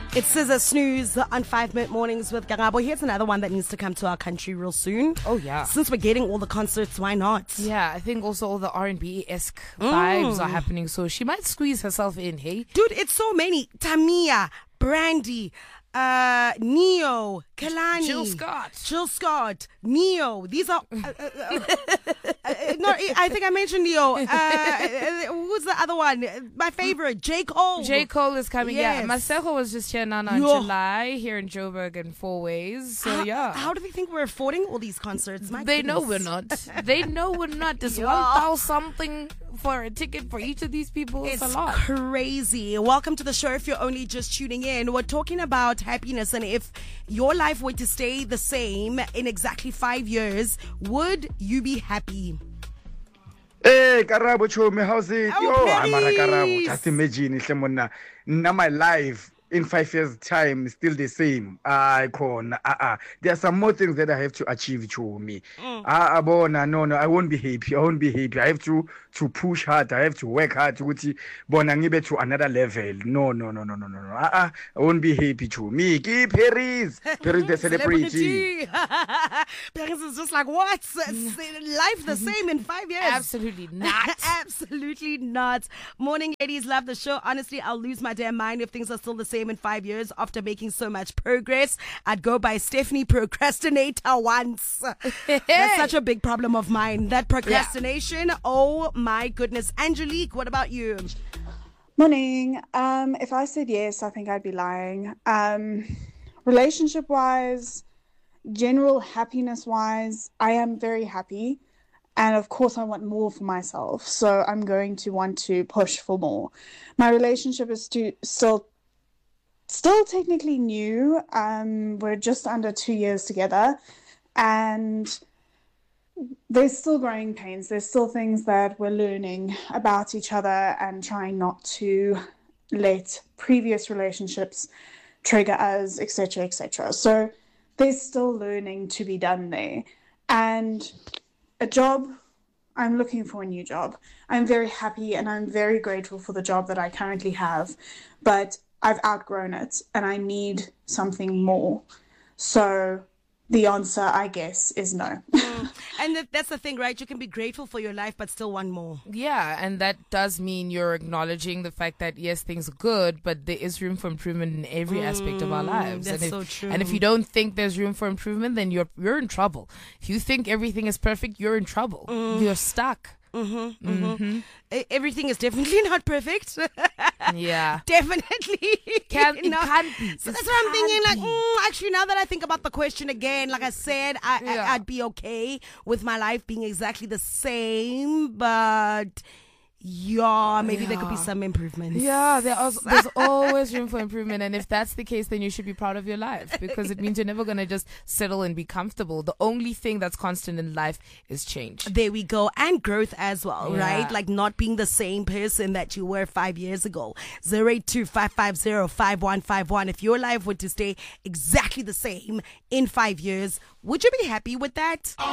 It says a snooze on 5 Minute Mornings with Garabo. Here's another one that needs to come to our country real soon. Oh, yeah. Since we're getting all the concerts, why not? Yeah, I think also all the R&B-esque vibes are happening, so she might squeeze herself in, hey? Dude, it's so many. Tamia, Brandy, Neo, Kalani, Jill Scott, Neo. These are no, I think I mentioned Neo. Who's the other one? My favorite, J. Cole. J. Cole is coming. Yes. Yeah, Masego was just here now in July here in Joburg and Four Ways. So how do they think we're affording all these concerts? They know we're not. They know we're not. There's 1,000 something for a ticket for each of these people. It's a lot. Crazy. Welcome to the show. If you're only just tuning in, we're talking about happiness, and if your life were to stay the same in exactly 5 years, would you be happy? Hey, Karabo Chome, how's it? Oh, Amara Karabo. Just imagine if now my life in 5 years' time is still the same. There are some more things that I have to achieve, Chome. No, I won't be happy. I won't be happy. I have to push hard. I have to work hard to get to another level. No. I won't be happy, Chome. Keep Paris the celebrity. Paris is just like, what? Life the same in 5 years? Absolutely not. Absolutely not. Morning, ladies. Love the show. Honestly, I'll lose my damn mind if things are still the same in 5 years after making so much progress. I'd go by Stephanie Procrastinator once. That's such a big problem of mine. That procrastination. Yeah. Oh my goodness. Angelique, what about you? Morning. If I said yes, I think I'd be lying. Relationship wise, general happiness wise, I am very happy. And of course, I want more for myself. So I'm going to want to push for more. My relationship is still technically new. We're just under 2 years together, and there's still growing pains. There's still things that we're learning about each other and trying not to let previous relationships trigger us, etc., etc. So there's still learning to be done there. And a job, I'm looking for a new job. I'm very happy and I'm very grateful for the job that I currently have, but I've outgrown it and I need something more. So the answer, I guess, is no. And that's the thing, right? You can be grateful for your life, but still want more. Yeah, and that does mean you're acknowledging the fact that, yes, things are good, but there is room for improvement in every aspect of our lilives. That's so true. And if you don't think there's room for improvement, then you're in trouble. If you think everything is perfect, you're in trouble. You're stuck. Everything is definitely not perfect. Yeah. Definitely. It can't be. So that's what I'm thinking. Like, actually, now that I think about the question again, like I said, I'd be okay with my life being exactly the same, but maybe there could be some improvements. Yeah, there's always room for improvement, and if that's the case, then you should be proud of your life, because it means you're never going to just settle and be comfortable. The only thing that's constant in life is change. There we go. And growth as well, right? Like not being the same person that you were 5 years ago. 082-550-5151. If your life were to stay exactly the same in 5 years, would you be happy with that?